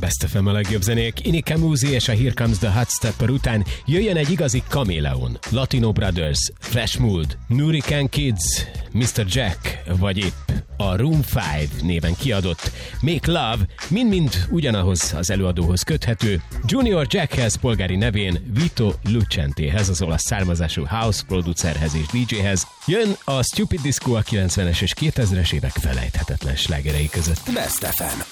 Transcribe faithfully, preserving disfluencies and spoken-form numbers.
Best ef em a legjobb zenék. Inika Muzi és a Here Comes the Hot Stepper után jöjjön egy igazi Chameleon, Latino Brothers, Fresh Mood, Nurican Kids, miszter Jack, vagy épp a Room öt néven kiadott Make Love, mind-mind ugyanahoz az előadóhoz köthető, Junior Jackhez polgári nevén Vito Lucentéhez, az olasz származású house producerhez és dé jéhez. Jön a Stupid Disco a kilencvenes és kétezres évek felejthetetlen slágerei között. Best ef em.